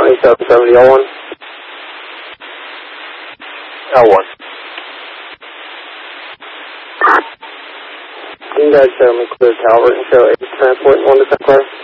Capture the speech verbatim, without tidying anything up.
twenty-seven seventy L one. L one. You guys show me clear Calvert and show eight transport and one to ten car.